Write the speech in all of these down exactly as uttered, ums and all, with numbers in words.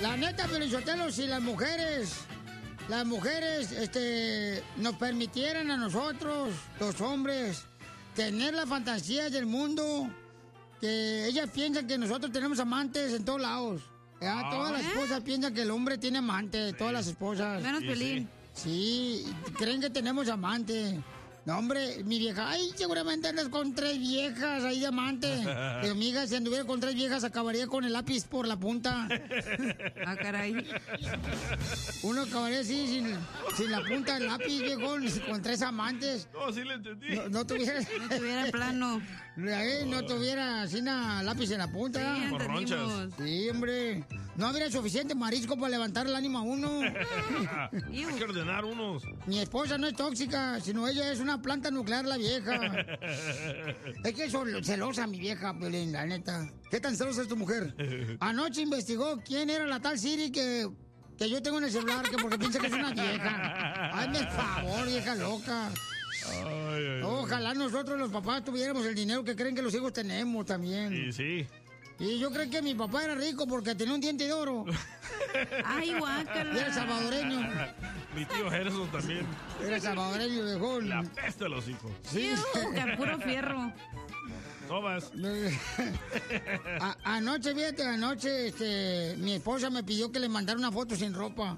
La neta, Pelizotelo, si las mujeres, las mujeres, este, nos permitieran a nosotros, los hombres, tener la fantasía del mundo, que ellas piensan que nosotros tenemos amantes en todos lados. ¿Ya? Ah. Todas las esposas piensan que el hombre tiene amante, sí. Todas las esposas. Menos sí, Pelín. Sí. sí, creen que tenemos amante. No, hombre, mi vieja, ay, seguramente andas con tres viejas ahí de amante. Pero, amiga, si anduviera con tres viejas, acabaría con el lápiz por la punta. Ah, caray. Uno acabaría así, sin, sin la punta del lápiz, viejón, con tres amantes. No, sí le entendí. No, no tuviera... No tuviera plano. Eh, no tuviera así una lápiz en la punta. Sí, Con ronchas. Sí, hombre. No habría suficiente marisco para levantar el ánimo a uno. Hay que ordenar unos. Mi esposa no es tóxica, sino ella es una planta nuclear, la vieja. Es que es celosa mi vieja, Pelín, la neta. ¿Qué tan celosa es tu mujer? Anoche investigó quién era la tal Siri que, que yo tengo en el celular, que porque piensa que es una vieja. Hazme el favor, vieja loca. Ay, ay, ay. Ojalá nosotros los papás tuviéramos el dinero que creen que los hijos tenemos también. Sí, sí. Y yo creo que mi papá era rico porque tenía un diente de oro. Ay, guácala. Y era salvadoreño. Mi tío Gerson también. Era salvadoreño, viejón. La peste de los hijos. Sí. Que puro fierro. Sobas. A- anoche, fíjate, anoche, este, mi esposa me pidió que le mandara una foto sin ropa.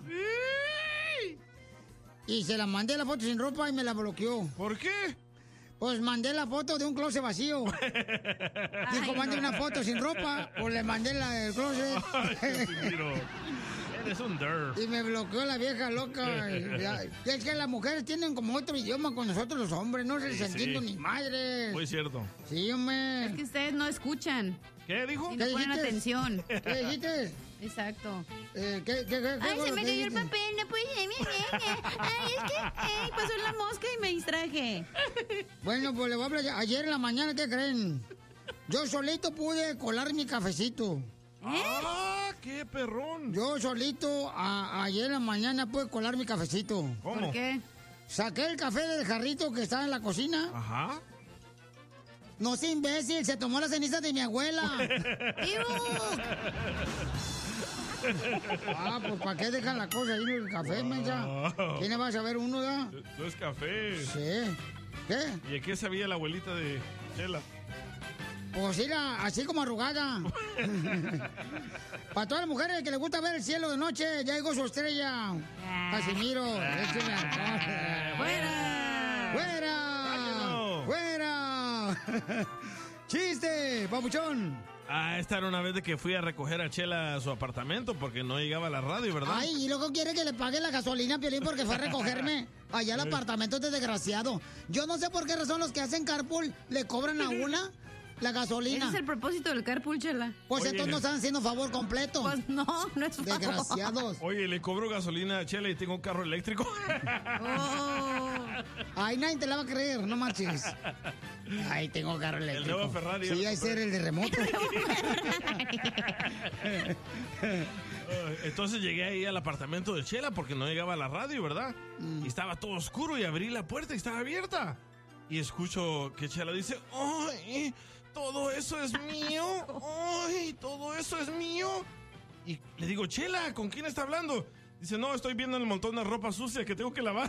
Y se la mandé la foto sin ropa y me la bloqueó. ¿Por qué? Pues mandé la foto de un closet vacío. Dijo, mande una foto sin ropa. Pues le mandé la del closet. Ay, Casimiro. Eres un dirt. Y me bloqueó la vieja loca. Y es que las mujeres tienen como otro idioma con nosotros los hombres. No se les Sí, entiende sí. ni madres. Muy cierto. Sí, hombre. Es que ustedes no escuchan ¿Qué dijo? y no ¿Qué ponen dijiste? atención. ¿Qué dijiste? Exacto. Eh, ¿qué, qué, qué, Ay, qué se me qué cayó el dijiste? papel, no pude. Ay, es que ay, pasó la mosca y me distraje. Bueno, pues le voy a hablar. Ayer en la mañana, ¿qué creen? Yo solito pude colar mi cafecito. ¡Ah, qué perrón! Yo solito a- ayer en la mañana pude colar mi cafecito. ¿Cómo? ¿Por qué? Saqué el café del jarrito que estaba en la cocina. Ajá. No sé, imbécil, se tomó las cenizas de mi abuela. Ah, pues ¿para qué dejan la cosa ahí en el café, mensa? ¿Quién le va a saber uno, ya? No es café. Sí. ¿Qué? ¿Y a qué sabía la abuelita de Chela? Pues era así como arrugada. Para todas las mujeres que les gusta ver el cielo de noche, ya llegó su estrella. Casimiro, écheme alcohol. ¡Fuera! ¡Fuera! ¡Fuera! ¡Chiste, papuchón! Ah, esta era una vez de que fui a recoger a Chela a su apartamento porque no llegaba a la radio, ¿verdad? Ay, y luego quiere que le pague la gasolina a Piolín porque fue a recogerme allá al apartamento de desgraciado. Yo no sé por qué razón los que hacen carpool le cobran a una la gasolina. Ese es el propósito del carpool, Chela. Pues Oye. entonces no están haciendo favor completo. Pues no, no es favor. Desgraciados. Oye, le cobro gasolina a Chela y tengo un carro eléctrico. Oh. Ay, nadie te la va a creer, no manches. Ay, tengo carro eléctrico. nuevo Ferrari, Sí, ya hay lo ser el de remoto. Entonces llegué ahí al apartamento de Chela porque no llegaba a la radio, ¿verdad? Y estaba todo oscuro y abrí la puerta y estaba abierta. Y escucho que Chela dice, ¡ay! Todo eso es mío. ¡Ay! Todo eso es mío. Y le digo, Chela, ¿con quién está hablando? Dice, no, estoy viendo el montón de ropa sucia que tengo que lavar.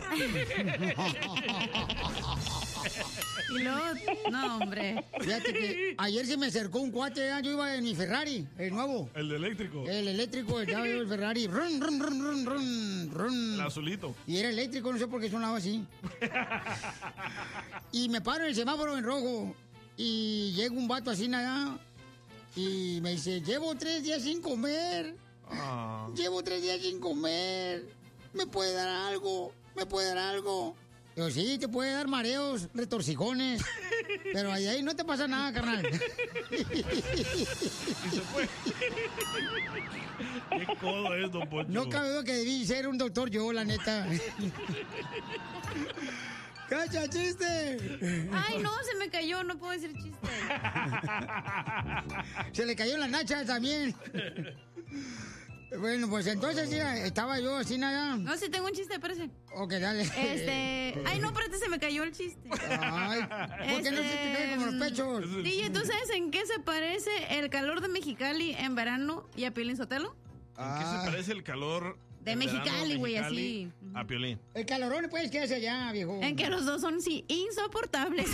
Y luego, no, hombre. Fíjate que ayer se me acercó un cuate, ¿eh? Yo iba en mi Ferrari, el nuevo. El de eléctrico. El eléctrico, el, el Ferrari. Run, run, run, run, run, run. El azulito. Y era eléctrico, no sé por qué sonaba así. Y me paro en el semáforo en rojo. Y llega un vato así nada. Y me dice, llevo tres días sin comer. Ah. Llevo tres días sin comer. ¿Me puede dar algo? ¿Me puede dar algo? Digo, sí, te puede dar mareos, retorcijones. Pero ahí, ahí no te pasa nada, carnal. Y se fue. ¿Qué codo es, don Poncho? No cabe duda que debí ser un doctor yo, la neta. ¡Cacha, chiste! Ay, no, se me cayó, no puedo decir chiste. Se le cayó la nacha también. Bueno, pues entonces mira, estaba yo así nada. No, sí tengo un chiste, parece. Ok, dale. Este. Ay, no, espérate, se me cayó el chiste. Ay, ¿por qué no se te cae como los pechos? D J, ¿tú sabes en qué se parece el calor de Mexicali en verano y a Piolín Sotelo? ¿En qué se parece el calor de el verano Mexicali, güey, Mexicali así? A Piolín. El calorón, pues, ¿qué hace allá, viejo? En que los dos son, sí, insoportables.